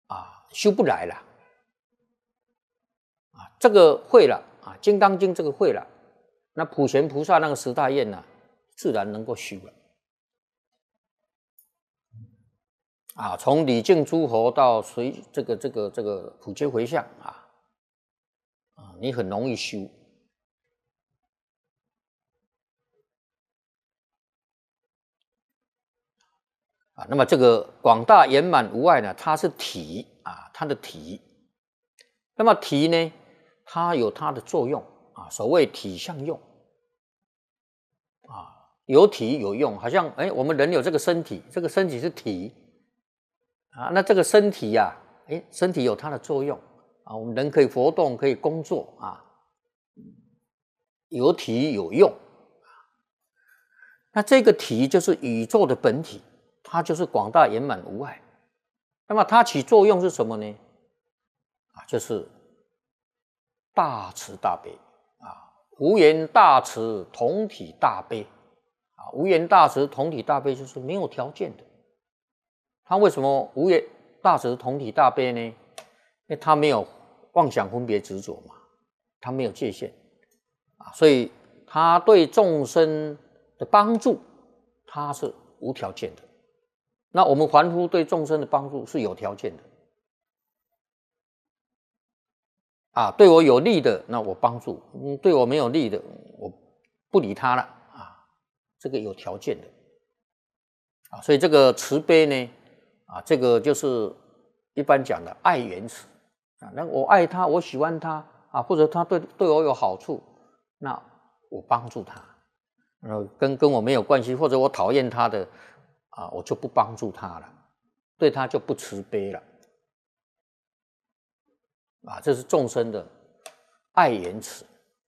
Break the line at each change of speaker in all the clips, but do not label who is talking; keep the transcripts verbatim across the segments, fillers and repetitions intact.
啊修不来了啊，这个会了啊，《金刚经》这个会了，那普贤菩萨那个十大愿呢，自然能够修了啊。从礼敬诸佛到随这个这个这个普皆回向啊啊，你很容易修。啊，那么这个广大圆满无碍呢，它是体啊，它的体。那么体呢，它有它的作用啊，所谓体相用啊，有体有用，好像哎，我们人有这个身体，这个身体是体啊，那这个身体呀、啊，哎，身体有它的作用啊，我们人可以活动，可以工作啊，有体有用。那这个体就是宇宙的本体。它就是广大圆满无碍，那么它起作用是什么呢？啊，就是大慈大悲啊，无缘大慈，同体大悲啊，无缘大慈，同体大悲就是没有条件的。它为什么无缘大慈，同体大悲呢？因为它没有妄想分别执着嘛，它没有界限啊，所以它对众生的帮助，它是无条件的。那我们凡夫对众生的帮助是有条件的啊，对我有利的，那我帮助；嗯，对我没有利的，我不理他了啊，这个有条件的啊，所以这个慈悲呢，啊，这个就是一般讲的爱缘慈啊，那我爱他，我喜欢他啊，或者他对对我有好处，那我帮助他，呃，跟跟我没有关系，或者我讨厌他的。啊，我就不帮助他了，对他就不慈悲了，啊，这是众生的爱缘慈。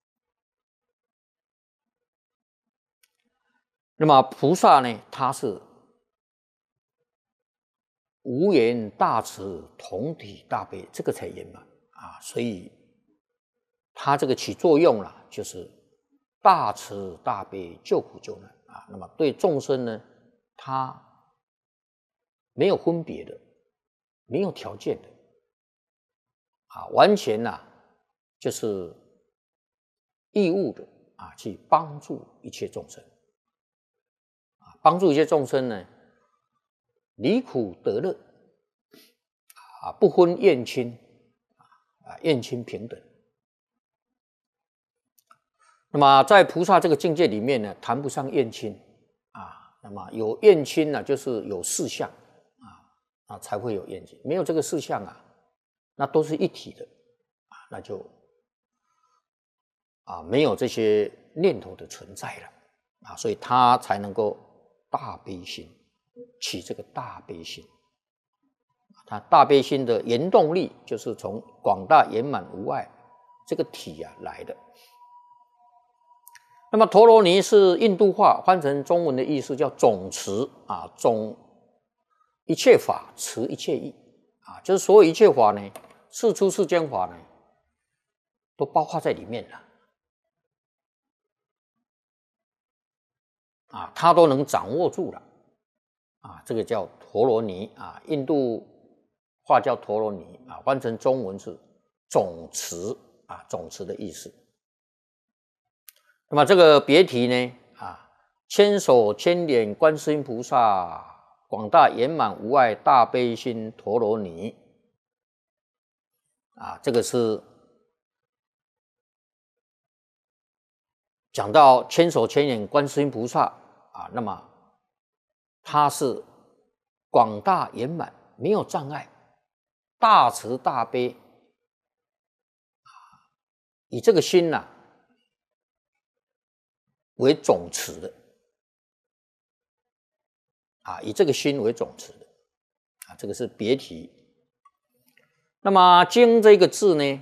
那么菩萨呢，他是无缘大慈，同体大悲，这个才圆满啊，所以他这个起作用了，就是大慈大悲，救苦救难啊。那么对众生呢，他没有分别的，没有条件的啊，完全呐、啊、就是义务的啊，去帮助一切众生啊，帮助一切众生呢，离苦得乐啊，不分厌亲啊，厌亲平等。那么在菩萨这个境界里面呢，谈不上厌亲啊，那么有厌亲呢，就是有事相。啊，才会有厌亲，没有这个事项啊，那都是一体的啊，那就啊没有这些念头的存在了啊，所以他才能够大悲心，起这个大悲心。他大悲心的原动力就是从广大圆满无碍这个体啊来的。那么陀罗尼是印度话，翻成中文的意思叫总持啊，总。一切法持一切义啊，就是所有一切法呢，世出世间法呢，都包括在里面了啊，他都能掌握住了啊，这个叫陀罗尼啊，印度话叫陀罗尼啊，翻成中文是总持啊，总持的意思。那么这个别题呢啊，千手千眼观世音菩萨。广大圆满无碍大悲心陀罗尼啊，这个是讲到千手千眼观世音菩萨啊，那么他是广大圆满，没有障碍，大慈大悲啊，以这个心呐、啊、为总持的。啊，以这个心为总持的啊，这个是别题。那么经这个字呢，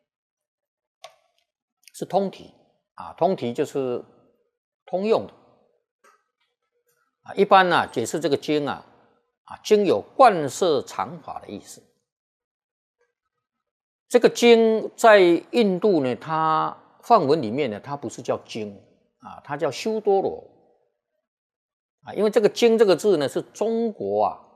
是通体啊，通体就是通用的啊。一般呢、啊、解释这个经啊，啊经有贯摄常法的意思。这个经在印度呢，它梵文里面呢，它不是叫经啊，它叫修多罗。啊，因为这个“经”这个字呢，是中国啊